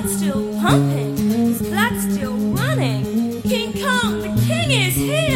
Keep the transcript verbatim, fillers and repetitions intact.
Still pumping, his blood still running. King Kong, the king is here.